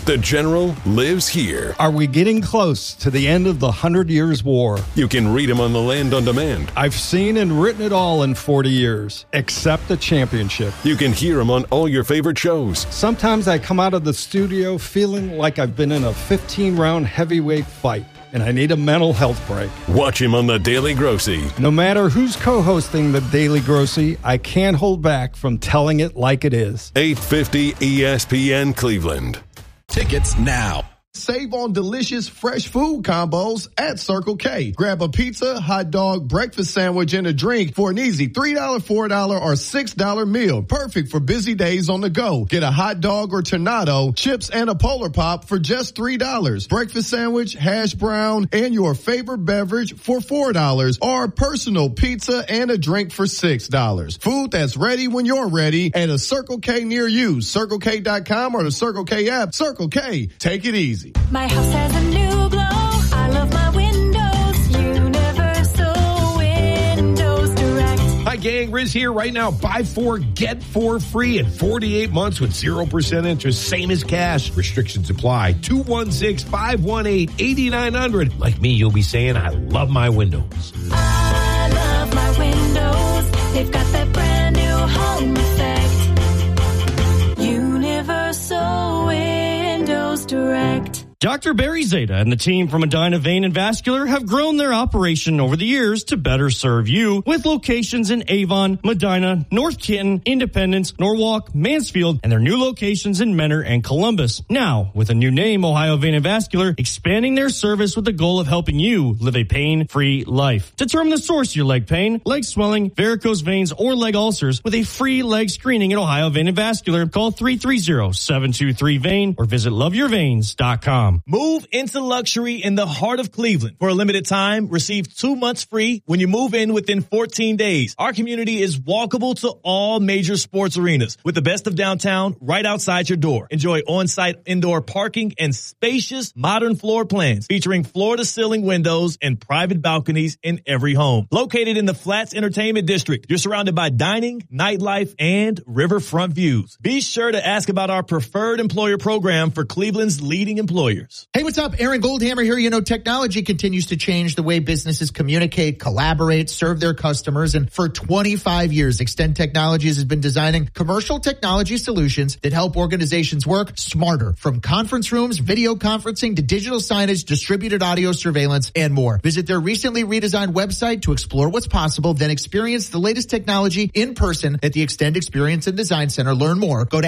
The General lives here. Are we getting close to the end of the 100 Years' War? You can read him on the Land on Demand. I've seen and written it all in 40 years, except the championship. You can hear him on all your favorite shows. Sometimes I come out of the studio feeling like I've been in a 15-round heavyweight fight, and I need a mental health break. Watch him on The Daily Grossy. No matter who's co-hosting The Daily Grossy, I can't hold back from telling it like it is. 850 ESPN Cleveland. Tickets now. Save on delicious fresh food combos at Circle K. Grab a pizza, hot dog, breakfast sandwich, and a drink for an easy $3, $4, or $6 meal. Perfect for busy days on the go. Get a hot dog or tornado, chips, and a Polar Pop for just $3. Breakfast sandwich, hash brown, and your favorite beverage for $4. Or personal pizza and a drink for $6. Food that's ready when you're ready at a Circle K near you. CircleK.com or the Circle K app. Circle K. Take it easy. My house has a new glow. I love my windows. Universal Windows Direct. Hi, gang. Riz here. Right now, buy 4, get 4 free in 48 months with 0% interest, same as cash. Restrictions apply. 216-518-8900. Like me, you'll be saying, I love my windows. I love my windows. They've got that brand new home effect. Universal Windows Direct. Dr. Barry Zeta and the team from Medina Vein and Vascular have grown their operation over the years to better serve you with locations in Avon, Medina, North Canton, Independence, Norwalk, Mansfield, and their new locations in Mentor and Columbus. Now, with a new name, Ohio Vein and Vascular, expanding their service with the goal of helping you live a pain-free life. Determine the source of your leg pain, leg swelling, varicose veins, or leg ulcers with a free leg screening at Ohio Vein and Vascular. Call 330-723-VEIN or visit loveyourveins.com. Move into luxury in the heart of Cleveland. For a limited time, receive 2 months free when you move in within 14 days. Our community is walkable to all major sports arenas with the best of downtown right outside your door. Enjoy on-site indoor parking and spacious modern floor plans featuring floor-to-ceiling windows and private balconies in every home. Located in the Flats Entertainment District, you're surrounded by dining, nightlife, and riverfront views. Be sure to ask about our preferred employer program for Cleveland's leading employers. Hey, what's up? Aaron Goldhammer here. You know, technology continues to change the way businesses communicate, collaborate, serve their customers. And for 25 years, Extend Technologies has been designing commercial technology solutions that help organizations work smarter. From conference rooms, video conferencing, to digital signage, distributed audio surveillance, and more. Visit their recently redesigned website to explore what's possible, then experience the latest technology in person at the Extend Experience and Design Center. Learn more. Go to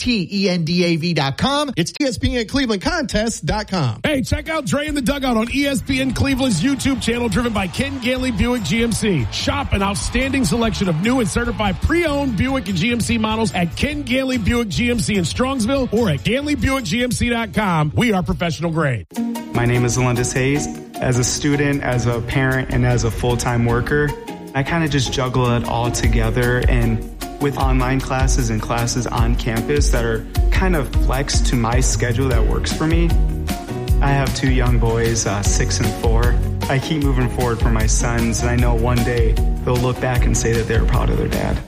xtendav.com. It's ESPN Cleveland Contest.com. Hey, check out Dre in the Dugout on ESPN Cleveland's YouTube channel, driven by Ken Ganley Buick GMC. Shop an outstanding selection of new and certified pre-owned Buick and GMC models at Ken Ganley Buick GMC in Strongsville or at GanleyBuickGMC.com. We are professional grade. My name is Alundis Hayes. As a student, as a parent, and as a full-time worker, I kind of just juggle it all together, and with online classes and classes on campus that are kind of flexed to my schedule that works for me. I have 2 young boys, 6 and 4. I keep moving forward for my sons, and I know one day they'll look back and say that they're proud of their dad.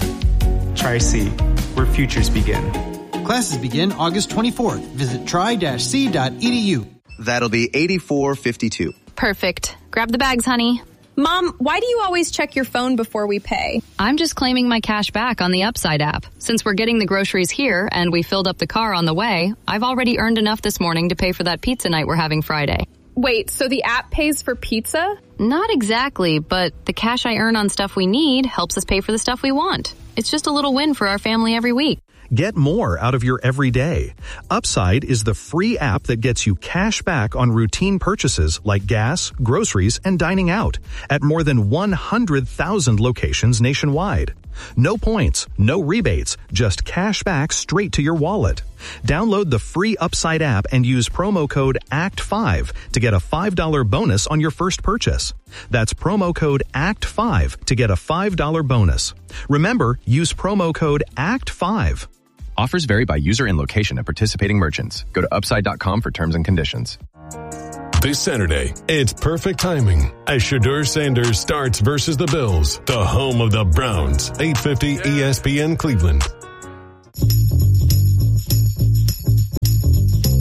Tri-C, where futures begin. Classes begin August 24th. Visit tri-c.edu. That'll be 8452. Perfect. Grab the bags, honey. Mom, why do you always check your phone before we pay? I'm just claiming my cash back on the Upside app. Since we're getting the groceries here and we filled up the car on the way, I've already earned enough this morning to pay for that pizza night we're having Friday. Wait, so the app pays for pizza? Not exactly, but the cash I earn on stuff we need helps us pay for the stuff we want. It's just a little win for our family every week. Get more out of your everyday. Upside is the free app that gets you cash back on routine purchases like gas, groceries, and dining out at more than 100,000 locations nationwide. No points, no rebates, just cash back straight to your wallet. Download the free Upside app and use promo code ACT5 to get a $5 bonus on your first purchase. That's promo code ACT5 to get a $5 bonus. Remember, use promo code ACT5. Offers vary by user and location at participating merchants. Go to upside.com for terms and conditions. This Saturday, it's perfect timing as Shedeur Sanders starts versus the Bills, the home of the Browns, 850 ESPN Cleveland.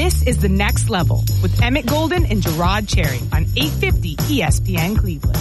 This is The Next Level with Emmett Golden and Gerard Cherry on 850 ESPN Cleveland.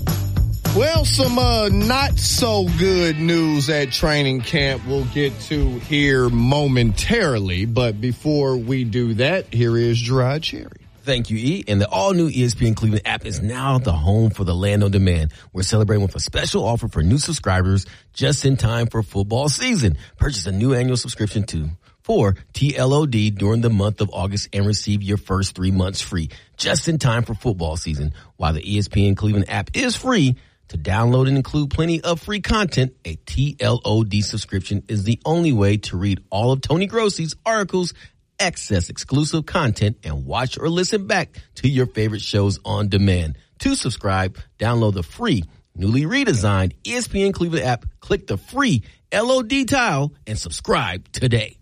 Well, some not so good news at training camp we'll get to here momentarily. But before we do that, here is Gerard Cherry. Thank you, E. And the all-new ESPN Cleveland app is now the home for the Land on Demand. We're celebrating with a special offer for new subscribers just in time for football season. Purchase a new annual subscription for TLOD during the month of August and receive your first 3 months free just in time for football season. While the ESPN Cleveland app is free to download and include plenty of free content, a TLOD subscription is the only way to read all of Tony Grossi's articles, access exclusive content, and watch or listen back to your favorite shows on demand. To subscribe, download the free, newly redesigned ESPN Cleveland app, click the free LOD tile, and subscribe today.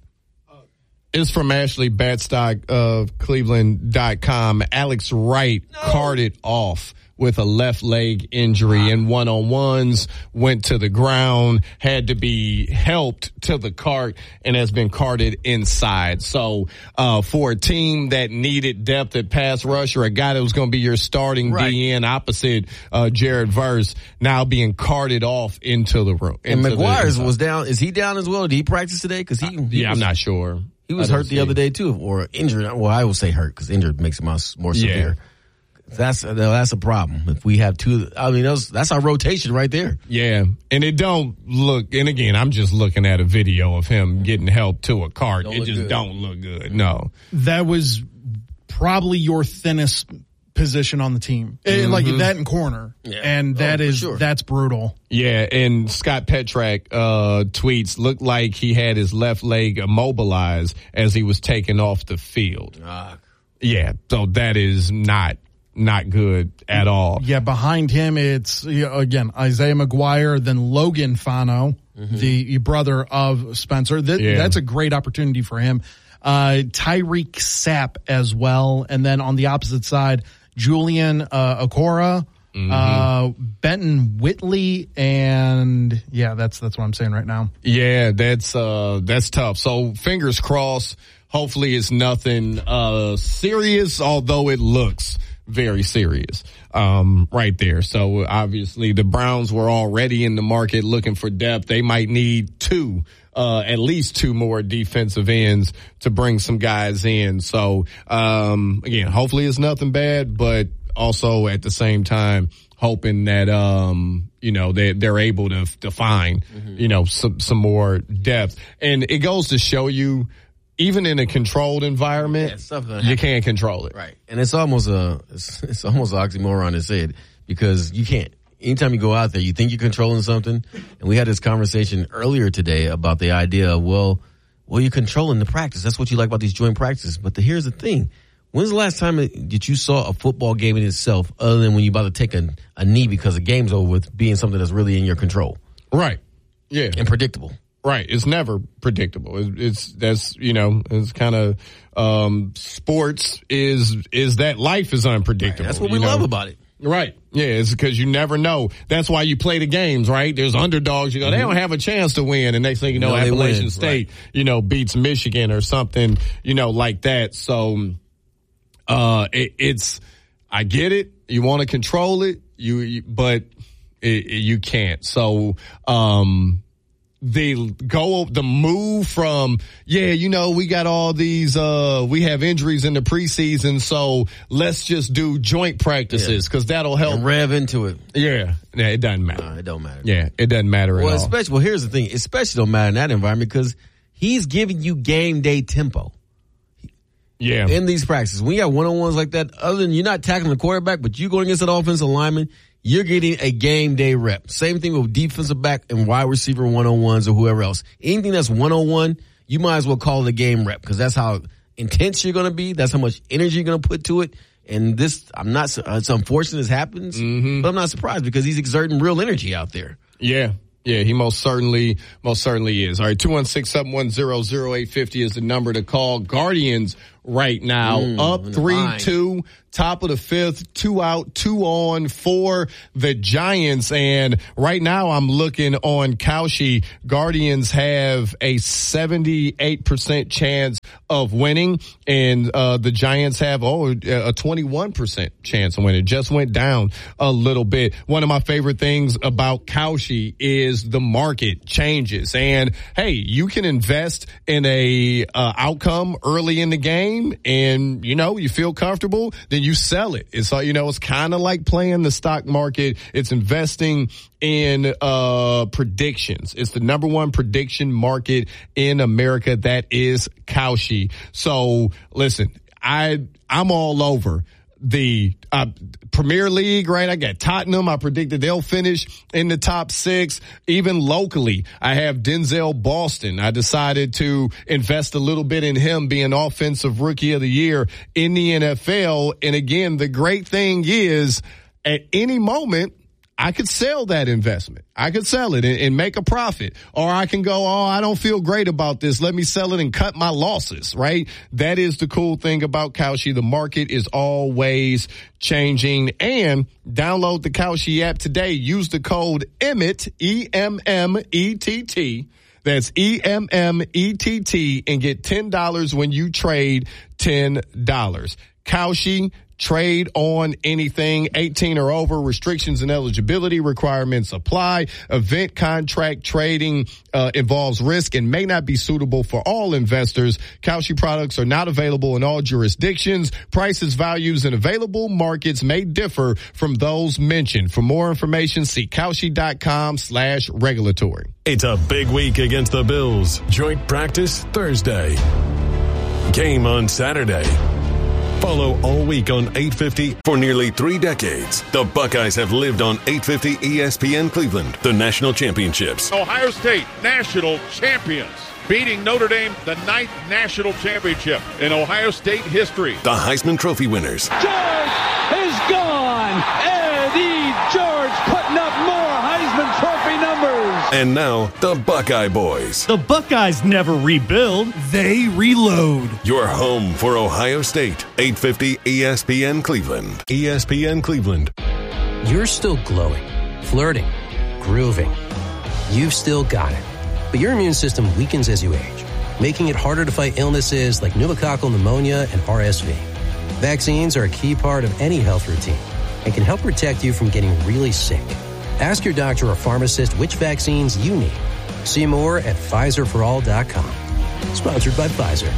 It's from Ashley Batstock of Cleveland.com. Alex Wright carted off with a left leg injury in one-on-ones, went to the ground, had to be helped to the cart, and has been carted inside. So for a team that needed depth at pass rush, or a guy that was going to be your starting DN opposite Jared Verse, now being carted off into the room. And McGuire's was down. Is he down as well? Did he practice today? Because I'm not sure. He was hurt the other day too, or injured. Well, I will say hurt because injured makes it more severe. That's a problem. If we have two, I mean, that's our rotation right there. Yeah, and it don't look. And again, I'm just looking at a video of him getting helped to a cart. It just don't look good. No, that was probably your thinnest position on the team, like that in corner, and that's brutal. Yeah, and Scott Petrak tweets, looked like he had his left leg immobilized as he was taken off the field. Yeah, so that is not good at all. Yeah, behind him it's, again, Isaiah McGuire, then Logan Fano, the brother of Spencer. That's a great opportunity for him. Tyreek Sapp as well. And then on the opposite side, Julian Okora, Benton Whitley, and that's what I'm saying right now. Yeah, that's tough. So fingers crossed. Hopefully it's nothing serious, although it looks very serious right there. So obviously the Browns were already in the market looking for depth. They might need at least two more defensive ends to bring some guys in. So again, hopefully it's nothing bad, but also at the same time hoping that they're able to find some more depth. And it goes to show you, even in a controlled environment, you can't control it. Right. And it's almost it's almost an oxymoron to say it, because you can't. Anytime you go out there, you think you're controlling something. And we had this conversation earlier today about the idea of, well, you're controlling the practice. That's what you like about these joint practices. But here's the thing. When's the last time that you saw a football game in itself, other than when you're about to take a knee because the game's over with, being something that's really in your control? Right. Yeah. And predictable. Right. It's never predictable. It's kind of, sports is that life is unpredictable. Right. That's what we love about it. Right. Yeah. It's because you never know. That's why you play the games, right? There's underdogs. They don't have a chance to win. And next thing you know, Appalachian State, beats Michigan or something, like that. So, I get it. You want to control it, but you can't. So, the move from, we got all these, we have injuries in the preseason, so let's just do joint practices because that'll help. And rev into it. Yeah. It doesn't matter. It don't matter. Yeah, it doesn't matter at all. Here's the thing. Especially don't matter in that environment because he's giving you game day tempo. Yeah. In these practices. When you got one-on-ones like that, other than you're not tackling the quarterback, but you're going against an offensive lineman, you're getting a game day rep. Same thing with defensive back and wide receiver one-on-ones or whoever else. Anything that's one-on-one, you might as well call it a game rep because that's how intense you're going to be. That's how much energy you're going to put to it. And it's unfortunate this happens, but I'm not surprised because he's exerting real energy out there. Yeah. Yeah, he most certainly is. All right, 216-710-0850 is the number to call. Guardians right now. Up 3-2, top of the fifth, 2 out, 2 on for the Giants. And right now I'm looking on Kalshi. Guardians have a 78% chance of winning, and the Giants have a 21% chance of winning. Just went down a little bit. One of my favorite things about Kalshi is the market changes. And hey, you can invest in a outcome early in the game, and you feel comfortable, then you sell it. It's it's kind of like playing the stock market. It's investing in predictions. It's the number one prediction market in America. That is Kalshi. So listen, I'm all over the Premier League, right? I got Tottenham. I predicted they'll finish in the top 6. Even locally, I have Denzel Boston. I decided to invest a little bit in him being Offensive Rookie of the Year in the NFL. And again, the great thing is at any moment, I could sell that investment. I could sell it and make a profit. Or I can go, I don't feel great about this. Let me sell it and cut my losses, right? That is the cool thing about Kalshi. The market is always changing. And download the Kalshi app today. Use the code EMMETT, E-M-M-E-T-T. That's E-M-M-E-T-T, and get $10 when you trade $10. Kalshi. Trade on anything. 18 or over. Restrictions and eligibility requirements apply. Event contract trading involves risk and may not be suitable for all investors. Kalshi products are not available in all jurisdictions. Prices, values, and available markets may differ from those mentioned. For more information, see Kalshi.com/regulatory. It's a big week against the Bills. Joint practice Thursday. Game on Saturday. Follow all week on 850. For nearly 3 decades, the Buckeyes have lived on 850 ESPN Cleveland, the national championships. Ohio State national champions, beating Notre Dame, the 9th national championship in Ohio State history. The Heisman Trophy winners. George is gone. Eddie George putting up more Heisman Trophy numbers. And now, the Buckeye Boys. The Buckeyes never rebuild, they reload. Your home for Ohio State. 850 ESPN Cleveland. ESPN Cleveland. You're still glowing, flirting, grooving. You've still got it. But your immune system weakens as you age, making it harder to fight illnesses like pneumococcal pneumonia and RSV. Vaccines are a key part of any health routine and can help protect you from getting really sick. Ask your doctor or pharmacist which vaccines you need. See more at PfizerForAll.com. Sponsored by Pfizer.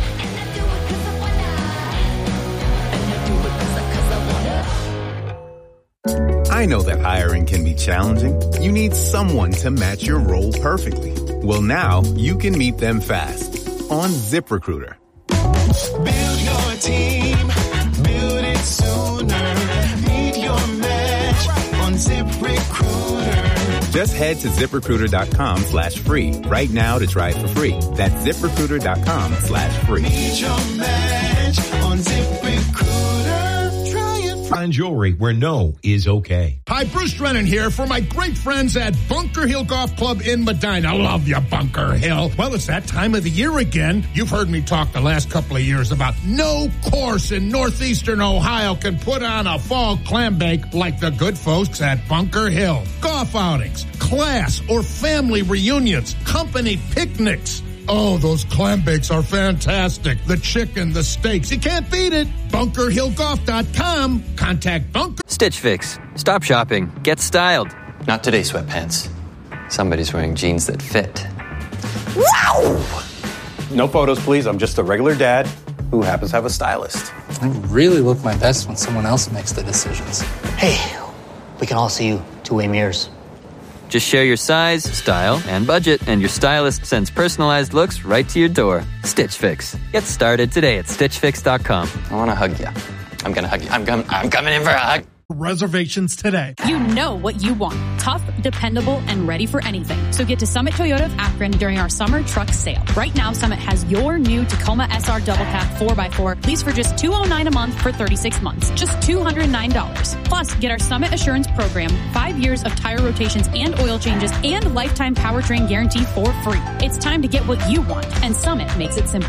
I know that hiring can be challenging. You need someone to match your role perfectly. Well, now you can meet them fast on ZipRecruiter. Build your team, build it sooner. Meet your match on ZipRecruiter. Just head to ZipRecruiter.com/free right now to try it for free. That's ZipRecruiter.com/free. Meet your match on ZipRecruiter. Try it. Fine jewelry where no is okay. Hi, Bruce Drennan here for my great friends at Bunker Hill Golf Club in Medina. Love you, Bunker Hill. Well, it's that time of the year again. You've heard me talk the last couple of years about no course in northeastern Ohio can put on a fall clam bake like the good folks at Bunker Hill. Golf outings, class or family reunions, company picnics. Oh, those clam bakes are fantastic. The chicken, the steaks, you can't beat it. BunkerHillGolf.com. Contact Bunker. Stitch Fix. Stop shopping. Get styled. Not today, sweatpants. Somebody's wearing jeans that fit. Wow! No photos, please. I'm just a regular dad who happens to have a stylist. I really look my best when someone else makes the decisions. Hey, we can all see you two-way mirrors. Just share your size, style, and budget, and your stylist sends personalized looks right to your door. Stitch Fix. Get started today at StitchFix.com. I want to hug you. I'm going to hug you. I'm coming in for a hug. Reservations today. You know what you want. Tough, dependable, and ready for anything. So get to Summit Toyota of Akron during our summer truck sale. Right now, Summit has your new Tacoma SR Double Cab 4x4 leased for just $209 a month for 36 months. Just $209. Plus, get our Summit Assurance Program, 5 years of tire rotations and oil changes, and lifetime powertrain guarantee for free. It's time to get what you want, and Summit makes it simple.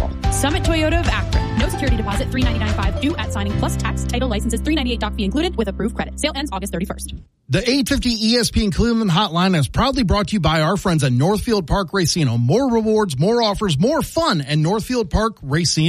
Summit Toyota of Akron. No security deposit, $399.5 due at signing, plus tax, title, licenses, $398 doc fee included with approved credit. Sale ends August 31st. The 850 ESPN Cleveland Hotline is proudly brought to you by our friends at Northfield Park Racino. More rewards, more offers, more fun at Northfield Park Racino.